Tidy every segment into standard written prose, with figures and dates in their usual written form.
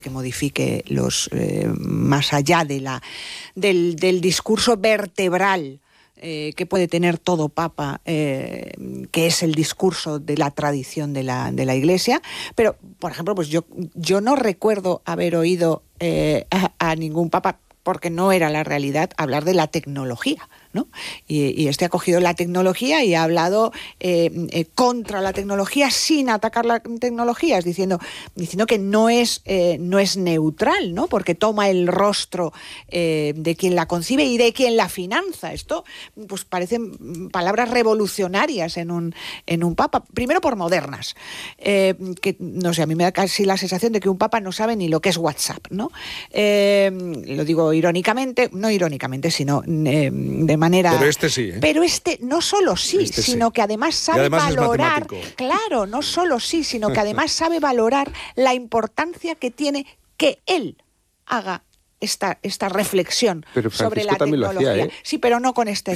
que modifique más allá del discurso vertebral que puede tener todo papa, que es el discurso de la tradición de la Iglesia. Pero, por ejemplo, pues yo no recuerdo haber oído a ningún papa, porque no era la realidad, hablar de la tecnología, ¿no? Y ha cogido la tecnología y ha hablado contra la tecnología sin atacar la tecnología, diciendo que no es neutral, ¿no? Porque toma el rostro de quien la concibe y de quien la finanza. Esto pues parecen palabras revolucionarias en un papa, primero por modernas, que no sé, a mí me da casi la sensación de que un papa no sabe ni lo que es WhatsApp, ¿no? Lo digo irónicamente, no irónicamente, sino de manera... Pero este sí, ¿eh? Pero este no solo sí, sino sí, que además sabe valorar... Claro, no solo sí, sino que además sabe valorar la importancia que tiene que él haga esta reflexión sobre la tecnología. Sí, pero no con este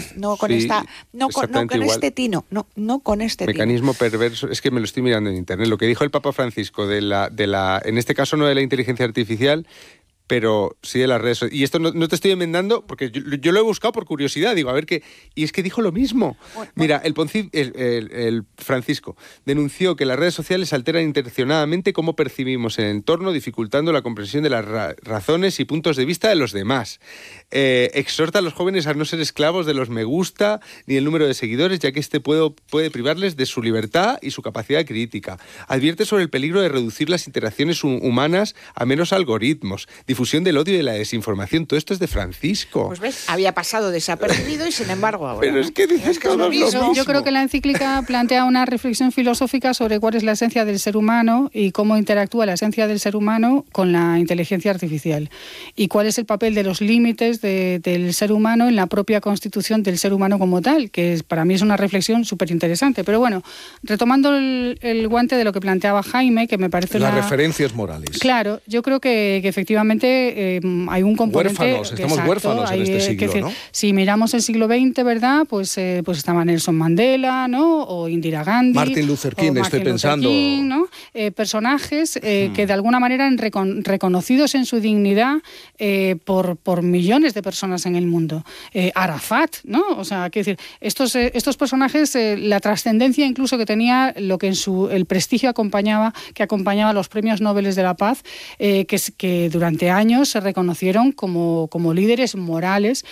tino. No con este mecanismo perverso. Es que me lo estoy mirando en internet. Lo que dijo el Papa Francisco en este caso no de la inteligencia artificial, pero sí de las redes sociales. Y esto no te estoy enmendando, porque yo lo he buscado por curiosidad, digo, a ver qué... Y es que dijo lo mismo. Mira, el Francisco denunció que las redes sociales alteran intencionadamente cómo percibimos el entorno, dificultando la comprensión de las razones y puntos de vista de los demás. Exhorta a los jóvenes a no ser esclavos de los me gusta ni el número de seguidores, ya que este puede privarles de su libertad y su capacidad crítica. Advierte sobre el peligro de reducir las interacciones humanas a menos algoritmos. Difusión del odio y de la desinformación. Todo esto es de Francisco. Pues ves, había pasado desapercibido y sin embargo ahora... Pero es que dices que es lo mismo. Yo creo que la encíclica plantea una reflexión filosófica sobre cuál es la esencia del ser humano y cómo interactúa la esencia del ser humano con la inteligencia artificial. Y cuál es el papel de los límites del ser humano en la propia constitución del ser humano como tal, que para mí es una reflexión súper interesante. Pero bueno, retomando el guante de lo que planteaba Jaime, que me parece las referencias morales. Claro, yo creo que efectivamente hay un componente... Estamos huérfanos en este siglo, ¿no? Si miramos el siglo XX, ¿verdad? Pues estaba Nelson Mandela, ¿no? O Indira Gandhi. Martin Luther King, estoy pensando. ¿No? Personajes que de alguna manera han reconocidos en su dignidad por millones de personas en el mundo. Arafat, ¿no? O sea, quiero decir, estos personajes, la trascendencia incluso que tenía, lo que el prestigio que acompañaba los premios Nobel de la Paz, que durante años se reconocieron como líderes morales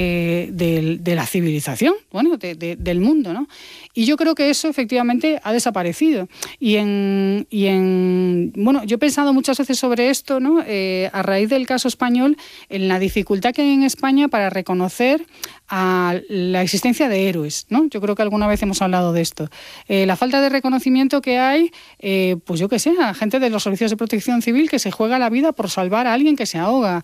de la civilización, bueno, del mundo, ¿no? Y yo creo que eso efectivamente ha desaparecido. Bueno, yo he pensado muchas veces sobre esto, ¿no? A raíz del caso español, en la dificultad que hay en España para reconocer a la existencia de héroes, ¿no? Yo creo que alguna vez hemos hablado de esto. La falta de reconocimiento que hay, pues yo qué sé, a gente de los servicios de protección civil que se juega la vida por salvar a alguien que se ahoga,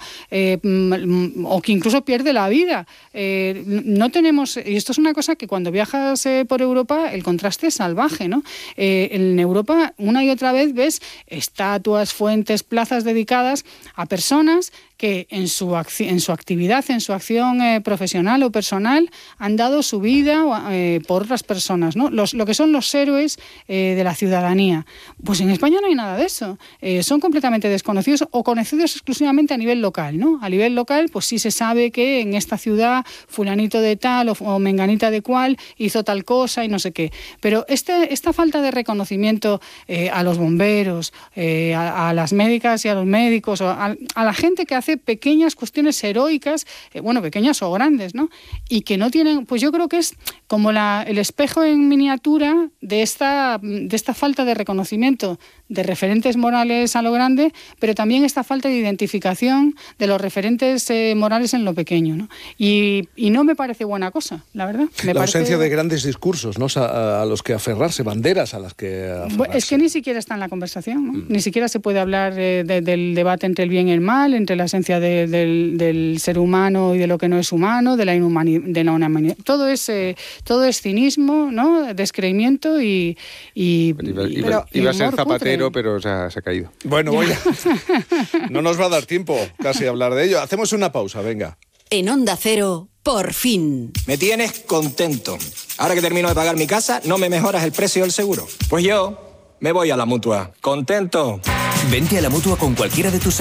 o que incluso pierde la vida. No tenemos, y esto es una cosa que cuando viajas por Europa, el contraste es salvaje, ¿no? En Europa, una y otra vez ves estatuas, fuentes, plazas dedicadas a personas que en su actividad, en su acción profesional o personal, han dado su vida por otras personas, ¿no? Lo que son los héroes de la ciudadanía. Pues en España no hay nada de eso. Son completamente desconocidos o conocidos exclusivamente a nivel local, ¿no? A nivel local, pues sí se sabe que en esta ciudad fulanito de tal o menganita de cual hizo tal cosa y no sé qué. Pero esta falta de reconocimiento a los bomberos, a las médicas y a los médicos, a la gente que hace pequeñas cuestiones heroicas, pequeñas o grandes, ¿no? Y que no tienen, pues yo creo que es como el espejo en miniatura de esta falta de reconocimiento de referentes morales a lo grande, pero también esta falta de identificación de los referentes morales en lo pequeño, ¿no? Y no me parece buena cosa, la verdad. La ausencia de grandes discursos, ¿no? A los que aferrarse, banderas a las que aferrarse. Es que ni siquiera está en la conversación, ¿no? Ni siquiera se puede hablar del debate entre el bien y el mal, entre la esencia del ser humano y de lo que no es humano, de la inhumanidad. Todo es cinismo, ¿no? Descreimiento y iba a ser Zapatero, pero se ha caído. Bueno, no nos va a dar tiempo casi a hablar de ello. Hacemos una pausa, venga. En Onda Cero, por fin. Me tienes contento. Ahora que termino de pagar mi casa, ¿no me mejoras el precio del seguro? Pues yo me voy a la Mutua. ¿Contento? Vente a la Mutua con cualquiera de tus